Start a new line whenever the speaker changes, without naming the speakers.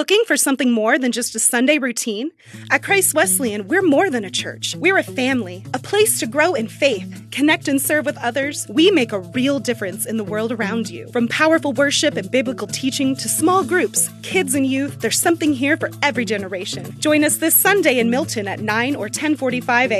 Looking for something more than just a Sunday routine? At Christ Wesleyan, we're more than a church. We're a family, a place to grow in faith, connect and serve with others. We make a real difference in the world around you. From powerful worship and biblical teaching to small groups, kids and youth, there's something here for every generation. Join us this Sunday in Milton at 9 or 10:45 a.m.